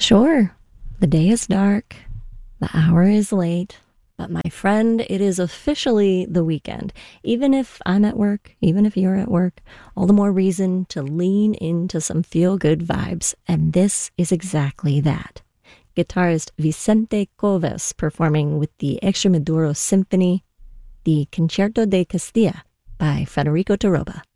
Sure, the day is dark, the hour is late, but my friend, it is officially the weekend. Even if I'm at work, even if you're at work, all the more reason to lean into some feel-good vibes, and this is exactly that. Guitarist Vicente Coves performing with the Extremoduro Symphony, the Concerto de Castilla by Federico Taroba.